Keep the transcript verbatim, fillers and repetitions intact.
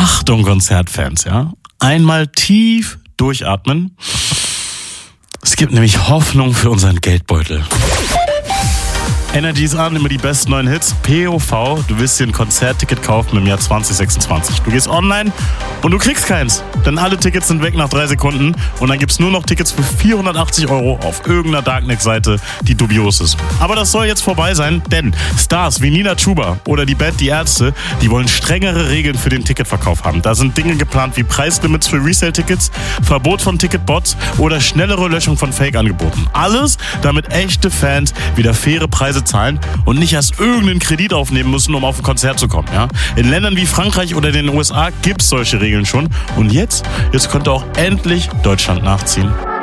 Achtung, Konzertfans, ja. Einmal tief durchatmen. Es gibt nämlich Hoffnung für unseren Geldbeutel. Energy ist an, immer die besten neuen Hits. P O V, du willst dir ein Konzertticket kaufen im Jahr zwanzig sechsundzwanzig. Du gehst online und du kriegst keins. Denn alle Tickets sind weg nach drei Sekunden und dann gibt's nur noch Tickets für vierhundertachtzig Euro auf irgendeiner Darknet-Seite, die dubios ist. Aber das soll jetzt vorbei sein, denn Stars wie Nina Chuba oder die Band Die Ärzte, die wollen strengere Regeln für den Ticketverkauf haben. Da sind Dinge geplant wie Preislimits für Resale-Tickets, Verbot von Ticketbots oder schnellere Löschung von Fake-Angeboten. Alles, damit echte Fans wieder faire Preise zahlen und nicht erst irgendeinen Kredit aufnehmen müssen, um auf ein Konzert zu kommen. Ja? In Ländern wie Frankreich oder den U S A gibt es solche Regeln schon. Und jetzt, jetzt könnte auch endlich Deutschland nachziehen.